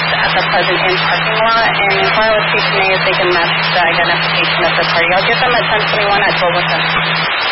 at the present in parking lot, and inquire with CPA if they can match the identification of the party. I'll get them at 10:21 at 12:10.